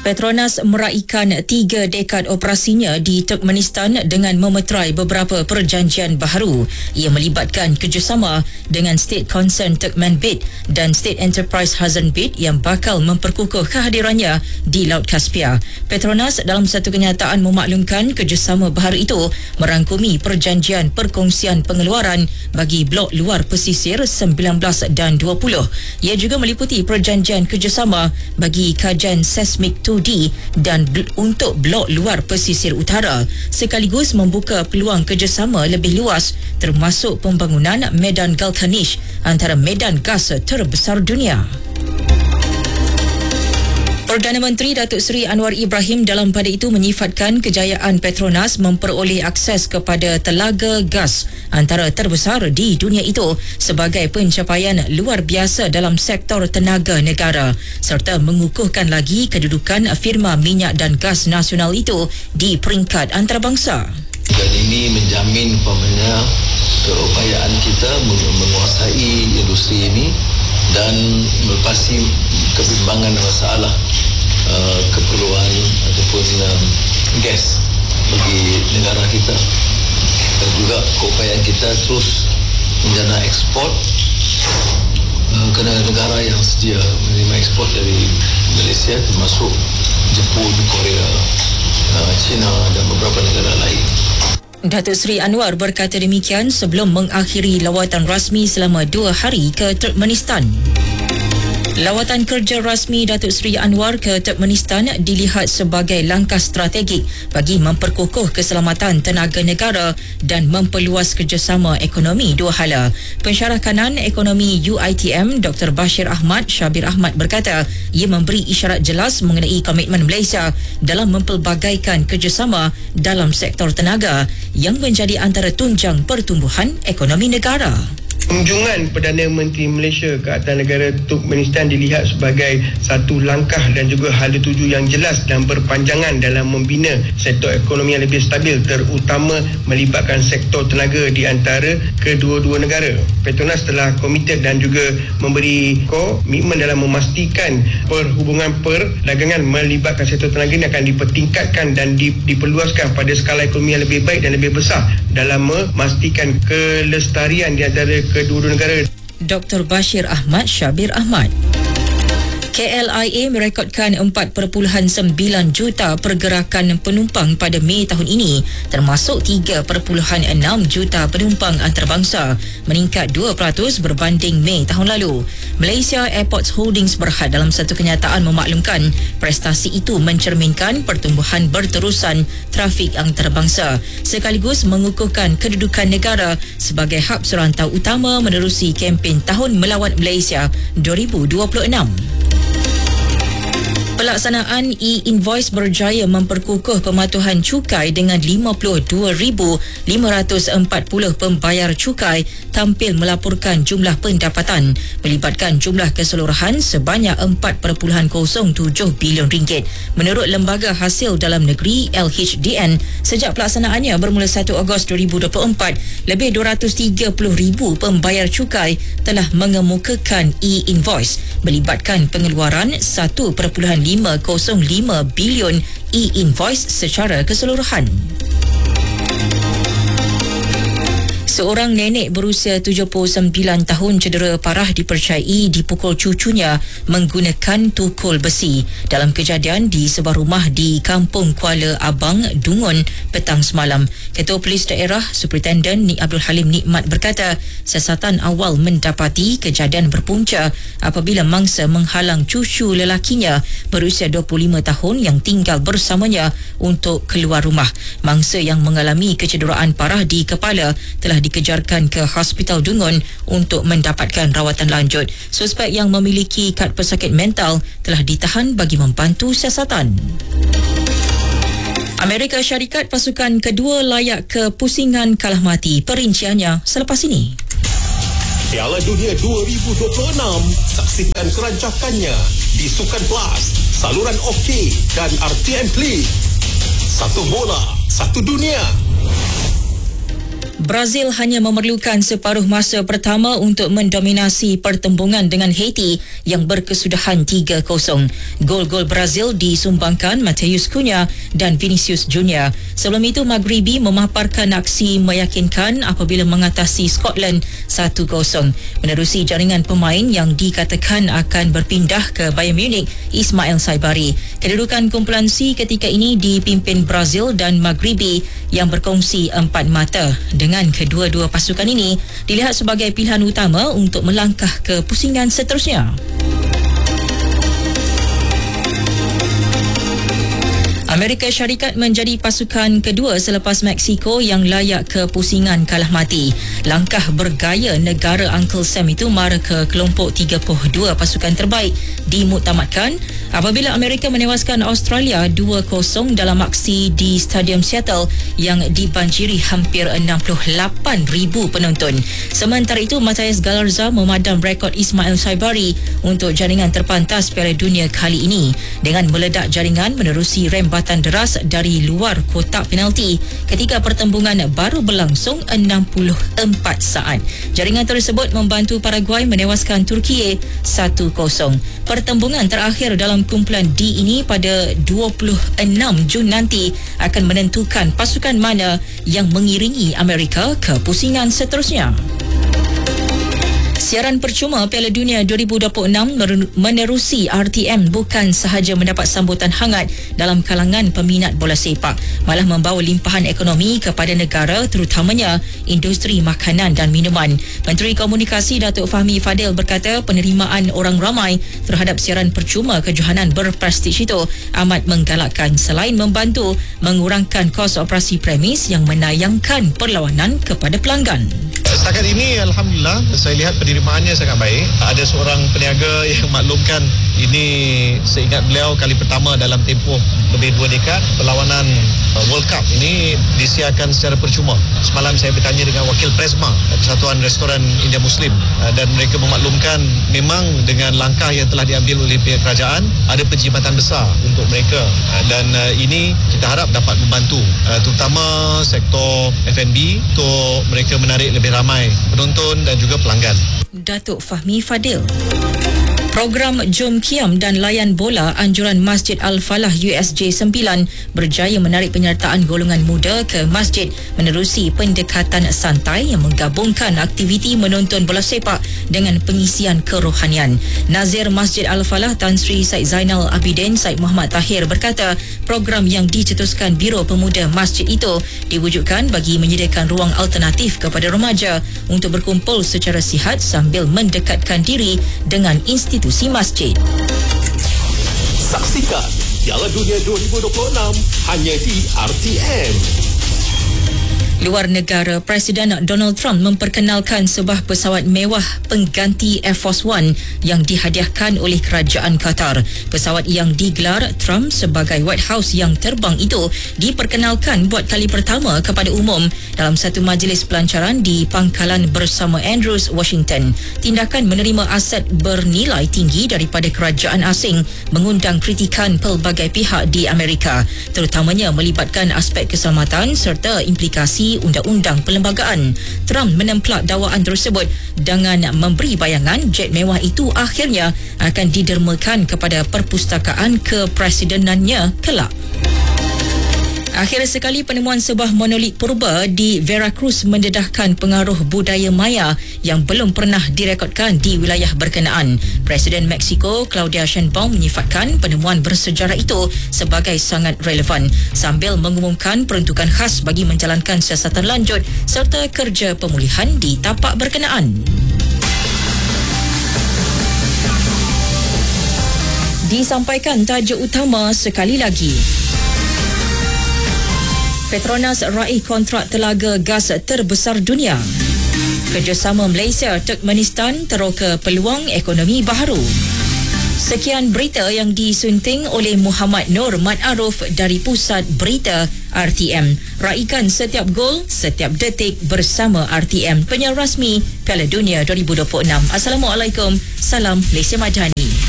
Petronas meraikan 3 dekad operasinya di Turkmenistan dengan memeterai beberapa perjanjian baharu. Ia melibatkan kerjasama dengan State Concern Turkmenbit dan State Enterprise Hazanbit yang bakal memperkukuh kehadirannya di Laut Kaspia. Petronas dalam satu kenyataan memaklumkan kerjasama baharu itu merangkumi perjanjian perkongsian pengeluaran bagi blok luar pesisir 19 dan 20. Ia juga meliputi perjanjian kerjasama bagi kajian seismik 2D dan untuk blok luar pesisir utara, sekaligus membuka peluang kerjasama lebih luas termasuk pembangunan medan Galkanish, antara medan gas terbesar dunia. Perdana Menteri Datuk Seri Anwar Ibrahim dalam pada itu menyifatkan kejayaan Petronas memperoleh akses kepada telaga gas antara terbesar di dunia itu sebagai pencapaian luar biasa dalam sektor tenaga negara, serta mengukuhkan lagi kedudukan firma minyak dan gas nasional itu di peringkat antarabangsa. Dan ini menjamin umpamanya keupayaan kita menguasai industri ini dan melepasi kebimbangan masalah keperluan ataupun gas bagi negara kita, dan juga keupayaan kita terus menjana ekspor ke negara yang sedia menerima ekspor dari Malaysia, termasuk Jepun, Korea, China dan beberapa negara lain. Datuk Seri Anwar berkata demikian sebelum mengakhiri lawatan rasmi selama 2 hari ke Turkmenistan. Lawatan kerja rasmi Datuk Seri Anwar ke Turkmenistan dilihat sebagai langkah strategik bagi memperkukuh keselamatan tenaga negara dan memperluas kerjasama ekonomi dua hala. Pensyarah kanan ekonomi UiTM Dr. Bashir Ahmad Syabir Ahmad berkata ia memberi isyarat jelas mengenai komitmen Malaysia dalam mempelbagaikan kerjasama dalam sektor tenaga yang menjadi antara tunjang pertumbuhan ekonomi negara. Kunjungan Perdana Menteri Malaysia ke atas negara Turkmenistan dilihat sebagai satu langkah dan juga hala tuju yang jelas dan berpanjangan dalam membina sektor ekonomi yang lebih stabil, terutama melibatkan sektor tenaga di antara kedua-dua negara. Petronas telah komited dan juga memberi komitmen dalam memastikan perhubungan perdagangan melibatkan sektor tenaga ini akan dipertingkatkan dan diperluaskan pada skala ekonomi yang lebih baik dan lebih besar dalam memastikan kelestarian di antara kedua-dua negara. Dr. Bashir Ahmad Syabir Ahmad. KLIA merekodkan 4.9 juta pergerakan penumpang pada Mei tahun ini, termasuk 3.6 juta penumpang antarabangsa, meningkat 2% berbanding Mei tahun lalu. Malaysia Airports Holdings Berhad dalam satu kenyataan memaklumkan prestasi itu mencerminkan pertumbuhan berterusan trafik antarabangsa, sekaligus mengukuhkan kedudukan negara sebagai hub serantau utama menerusi kempen Tahun Melawat Malaysia 2026. Pelaksanaan e-invoice berjaya memperkukuh pematuhan cukai dengan 52,540 pembayar cukai tampil melaporkan jumlah pendapatan melibatkan jumlah keseluruhan sebanyak 4.07 bilion ringgit. Menurut Lembaga Hasil Dalam Negeri LHDN, sejak pelaksanaannya bermula 1 Ogos 2024, lebih 230,000 pembayar cukai telah mengemukakan e-invoice melibatkan pengeluaran 1.505 bilion e-invoice secara keseluruhan. Seorang nenek berusia 79 tahun cedera parah dipercayai dipukul cucunya menggunakan tukul besi dalam kejadian di sebuah rumah di Kampung Kuala Abang, Dungun petang semalam. Ketua Polis Daerah Superintendent Nik Abdul Halim Nikmat berkata siasatan awal mendapati kejadian berpunca apabila mangsa menghalang cucu lelakinya berusia 25 tahun yang tinggal bersamanya untuk keluar rumah. Mangsa yang mengalami kecederaan parah di kepala telah dikejarkan ke Hospital Dungun untuk mendapatkan rawatan lanjut. Suspek yang memiliki kad pesakit mental telah ditahan bagi membantu siasatan. Amerika Syarikat pasukan kedua layak ke pusingan kalah mati. Perinciannya selepas ini. Piala Dunia 2026. Saksikan kerancakannya di Sukan Plus, saluran OK dan RTM Play. Satu bola, satu dunia. Brazil hanya memerlukan separuh masa pertama untuk mendominasi pertembungan dengan Haiti yang berkesudahan 3-0. Gol-gol Brazil disumbangkan Matheus Cunha dan Vinicius Junior. Sebelum itu, Maghribi memaparkan aksi meyakinkan apabila mengatasi Scotland 1-0. Menerusi jaringan pemain yang dikatakan akan berpindah ke Bayern Munich, Ismail Saibari. Kedudukan kumpulan C ketika ini dipimpin Brazil dan Maghribi yang berkongsi 4 mata. Dengan kedua-dua pasukan ini dilihat sebagai pilihan utama untuk melangkah ke pusingan seterusnya. Amerika Syarikat menjadi pasukan kedua selepas Mexico yang layak ke pusingan kalah mati. Langkah bergaya negara Uncle Sam itu mara ke kelompok 32 pasukan terbaik dimuktamadkan apabila Amerika menewaskan Australia 2-0 dalam aksi di Stadium Seattle yang dibanjiri hampir 68,000 penonton. Sementara itu, Matthias Galarza memadam rekod Ismail Saibari untuk jaringan terpantas Piala Dunia kali ini dengan meledak jaringan menerusi rembatan deras dari luar kotak penalti ketika pertembungan baru berlangsung 64 saat. Jaringan tersebut membantu Paraguay menewaskan Turki 1-0. Pertembungan terakhir dalam kumpulan D ini pada 26 Jun nanti akan menentukan pasukan mana yang mengiringi Amerika ke pusingan seterusnya. Siaran percuma Piala Dunia 2026 menerusi RTM bukan sahaja mendapat sambutan hangat dalam kalangan peminat bola sepak, malah membawa limpahan ekonomi kepada negara, terutamanya industri makanan dan minuman. Menteri Komunikasi Datuk Fahmi Fadil berkata penerimaan orang ramai terhadap siaran percuma kejohanan berprestij itu amat menggalakkan selain membantu mengurangkan kos operasi premis yang menayangkan perlawanan kepada pelanggan. Setakat ini, Alhamdulillah, saya lihat penerimaannya sangat baik. Ada seorang peniaga yang maklumkan ini seingat beliau kali pertama dalam tempoh lebih 2 dekad perlawanan World Cup ini disiarkan secara percuma. Semalam saya bertanya dengan wakil Presma, Persatuan Restoran India Muslim, dan mereka memaklumkan memang dengan langkah yang telah diambil oleh pihak kerajaan ada penjimatan besar untuk mereka, dan ini kita harap dapat membantu terutama sektor F&B untuk mereka menarik lebih ramai penonton dan juga pelanggan. Datuk Fahmi Fadil. Program Jom Kiam dan Layan Bola Anjuran Masjid Al-Falah USJ 9 berjaya menarik penyertaan golongan muda ke masjid menerusi pendekatan santai yang menggabungkan aktiviti menonton bola sepak dengan pengisian kerohanian. Nazir Masjid Al-Falah Tan Sri Said Zainal Abidin Said Muhammad Tahir berkata program yang dicetuskan Biro Pemuda Masjid itu diwujudkan bagi menyediakan ruang alternatif kepada remaja untuk berkumpul secara sihat sambil mendekatkan diri dengan institusi masjid. Saksikan Piala Dunia 2026 hanya di RTM. Luar negara, Presiden Donald Trump memperkenalkan sebuah pesawat mewah pengganti Air Force One yang dihadiahkan oleh kerajaan Qatar. Pesawat yang digelar Trump sebagai White House yang terbang itu diperkenalkan buat kali pertama kepada umum dalam satu majlis pelancaran di pangkalan bersama Andrews, Washington. Tindakan menerima aset bernilai tinggi daripada kerajaan asing mengundang kritikan pelbagai pihak di Amerika, terutamanya melibatkan aspek keselamatan serta implikasi undang-undang perlembagaan. Trump menemplak dakwaan tersebut dengan memberi bayangan jet mewah itu akhirnya akan didermakan kepada perpustakaan kepresidenannya kelak. Akhir sekali, penemuan sebuah monolit purba di Veracruz mendedahkan pengaruh budaya Maya yang belum pernah direkodkan di wilayah berkenaan. Presiden Mexico Claudia Sheinbaum menyifatkan penemuan bersejarah itu sebagai sangat relevan sambil mengumumkan peruntukan khas bagi menjalankan siasatan lanjut serta kerja pemulihan di tapak berkenaan. Disampaikan tajuk utama sekali lagi. Petronas raih kontrak telaga gas terbesar dunia. Kerjasama Malaysia Turkmenistan teroka peluang ekonomi baharu. Sekian berita yang disunting oleh Muhammad Nur Mat Aruf dari Pusat Berita RTM. Raikan setiap gol, setiap detik bersama RTM, penyiar rasmi Piala Dunia 2026. Assalamualaikum. Salam Malaysia Madani.